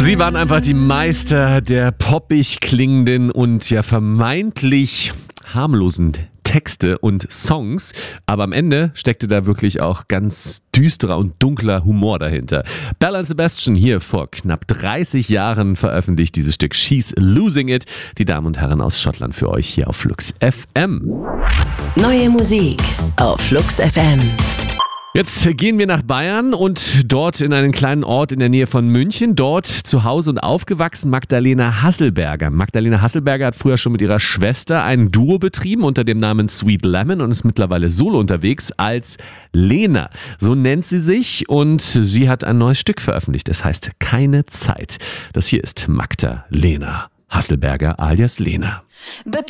Sie waren einfach die Meister der poppig klingenden und ja vermeintlich harmlosen Texte und Songs, aber am Ende steckte da wirklich auch ganz düsterer und dunkler Humor dahinter. Belle and Sebastian hier vor knapp 30 Jahren veröffentlicht dieses Stück She's Losing It. Die Damen und Herren aus Schottland für euch hier auf Flux FM. Neue Musik auf Flux FM. Jetzt gehen wir nach Bayern und dort in einen kleinen Ort in der Nähe von München. Dort zu Hause und aufgewachsen Magdalena Hasselberger. Magdalena Hasselberger hat früher schon mit ihrer Schwester ein Duo betrieben unter dem Namen Sweet Lemon und ist mittlerweile solo unterwegs als Lena. So nennt sie sich und sie hat ein neues Stück veröffentlicht. Es heißt Keine Zeit. Das hier ist Magdalena Hasselberger alias Lena.